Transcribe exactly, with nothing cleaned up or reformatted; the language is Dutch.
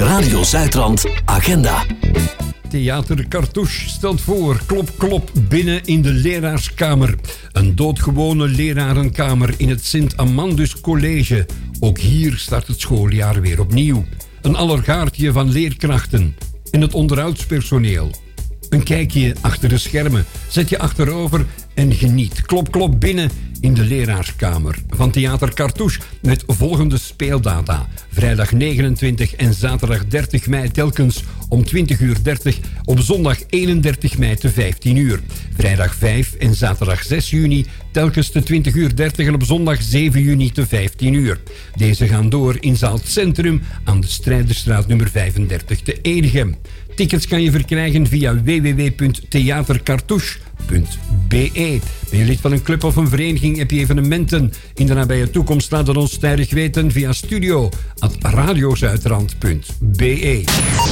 Radio Zuidrand Agenda. Theater Cartouche stelt voor klop klop binnen in de leraarskamer. Een doodgewone lerarenkamer in het Sint-Amandus College. Ook hier start het schooljaar weer opnieuw. Een allergaartje van leerkrachten en het onderhoudspersoneel. Een kijkje achter de schermen. Zet je achterover en geniet. Klop klop binnen in de leraarskamer van Theater Cartouche met volgende speeldata. Vrijdag negenentwintig en zaterdag dertig mei telkens om twintig uur dertig. Op zondag eenendertig mei te vijftien uur. Vrijdag vijf en zaterdag zes juni telkens te twintig uur dertig en op zondag zeven juni te vijftien uur. Deze gaan door in zaal Het Centrum aan de Strijderstraat nummer vijfendertig te Edegem. Tickets kan je verkrijgen via w w w punt theatercartouche punt b e. Ben je lid van een club of een vereniging? Heb je evenementen in de nabije toekomst? Laat het ons tijdig weten via studio at radiozuidrand punt b e.